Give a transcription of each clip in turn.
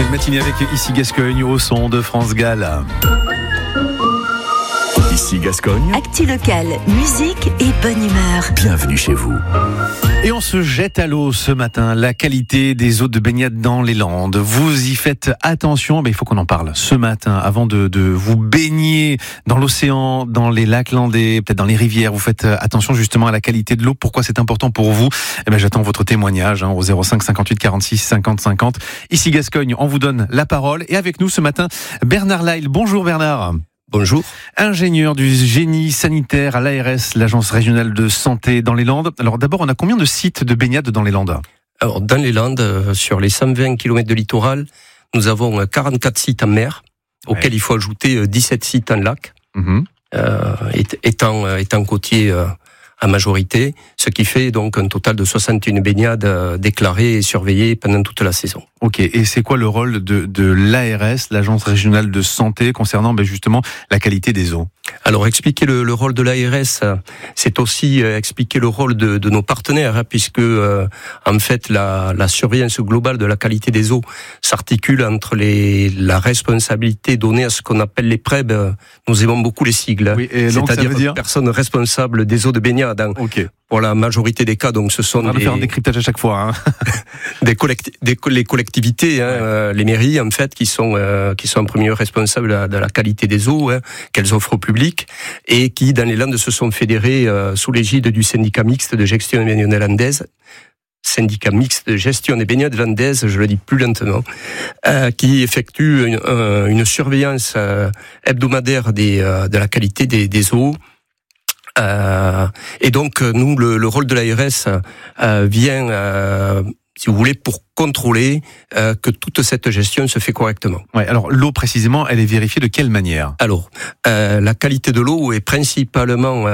Belle matinée avec Ici Gascogne au son de France Gall. Ici Gascogne. Actu locale, musique et bonne humeur. Bienvenue chez vous. Et on se jette à l'eau ce matin. La qualité des eaux de baignade dans les Landes. Vous y faites attention. Mais il faut qu'on en parle ce matin avant de vous baigner dans l'océan, dans les lacs landais, peut-être dans les rivières. Vous faites attention justement à la qualité de l'eau. Pourquoi c'est important pour vous? J'attends votre témoignage au 05 58 46 50 50. Ici Gascogne, on vous donne la parole. Et avec nous ce matin, Bernard Lyle. Bonjour Bernard. Bonjour. Ingénieur du génie sanitaire à l'ARS, l'Agence régionale de santé dans les Landes. Alors d'abord, on a combien de sites de baignade dans les Landes? Alors dans les Landes, sur les 120 km de littoral, nous avons 44 sites en mer, auxquels il faut ajouter 17 sites en lac, étant côtier à majorité, ce qui fait donc un total de 61 baignades déclarées et surveillées pendant toute la saison. Ok, et c'est quoi le rôle de l'ARS, l'Agence régionale de santé, concernant justement la qualité des eaux? Alors expliquer le rôle de l'ARS, c'est aussi expliquer le rôle de nos partenaires, puisque en fait la surveillance globale de la qualité des eaux s'articule entre la responsabilité donnée à ce qu'on appelle les PREB. Nous aimons beaucoup les sigles, oui, et donc, c'est-à-dire personnes responsables des eaux de baignade. Ok. Pour la majorité des cas, donc ce sont on va faire un décryptage à chaque fois. Les collectivités, les mairies en fait, qui sont en premier lieu responsables de la qualité des eaux qu'elles offrent au public, et qui dans les Landes se sont fédérées sous l'égide du syndicat mixte de gestion des baignades landaises. Syndicat mixte de gestion des baignades landaises, je le dis plus lentement, qui effectue une surveillance hebdomadaire de la qualité des eaux. Et donc nous, le rôle de l'ARS vient, si vous voulez, pour contrôler que toute cette gestion se fait correctement. Ouais. Alors l'eau précisément, elle est vérifiée de quelle manière? Alors la qualité de l'eau est principalement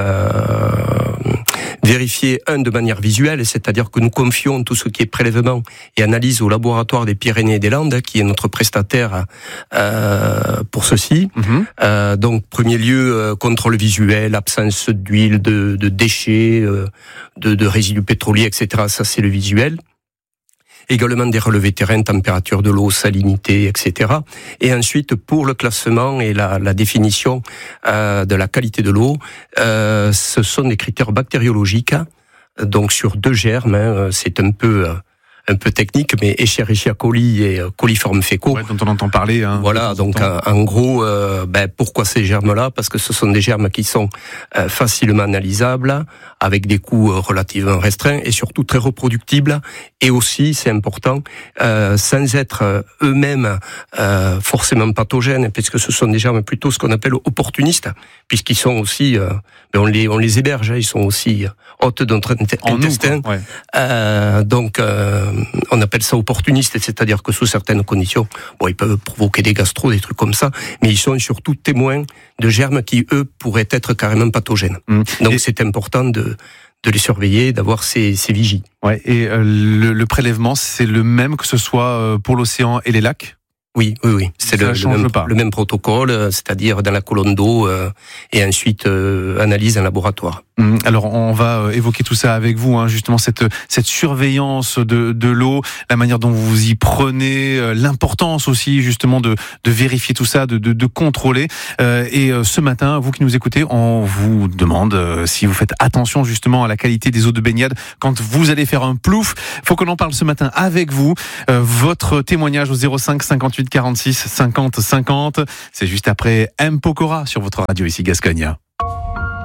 vérifiée de manière visuelle, c'est-à-dire que nous confions tout ce qui est prélèvement et analyse au laboratoire des Pyrénées et des Landes, qui est notre prestataire pour ceci. Donc premier lieu, contrôle visuel, absence d'huile, de déchets, de résidus pétroliers, etc. Ça c'est le visuel. Également des relevés terrain, température de l'eau, salinité, etc. Et ensuite, pour le classement et la définition de la qualité de l'eau, ce sont des critères bactériologiques, donc sur 2 germes, c'est un peu technique, mais Escherichia coli et coliformes fécaux. Ouais, dont on entend parler. Voilà, donc en gros, pourquoi ces germes-là? Parce que ce sont des germes qui sont facilement analysables, avec des coûts relativement restreints et surtout très reproductibles. Et aussi, c'est important, sans être eux-mêmes forcément pathogènes, puisque ce sont des germes plutôt ce qu'on appelle opportunistes, puisqu'ils sont aussi, on les héberge, ils sont aussi hôtes de notre intestin. Donc on appelle ça opportuniste, c'est-à-dire que sous certaines conditions, ils peuvent provoquer des gastro, des trucs comme ça, mais ils sont surtout témoins de germes qui, eux, pourraient être carrément pathogènes. Donc c'est important de les surveiller, d'avoir ces vigies. Ouais, et le prélèvement, c'est le même que ce soit pour l'océan et les lacs? Oui. C'est le même protocole, c'est-à-dire dans la colonne d'eau et ensuite analyse en laboratoire. Alors on va évoquer tout ça avec vous, justement cette surveillance de l'eau, la manière dont vous y prenez, l'importance aussi justement de vérifier tout ça, de contrôler. Et ce matin, vous qui nous écoutez, on vous demande si vous faites attention justement à la qualité des eaux de baignade quand vous allez faire un plouf. Faut qu'on en parle ce matin avec vous. Votre témoignage au 05 58 46 50 50. C'est juste après M. Pokora sur votre radio Ici Gascogne.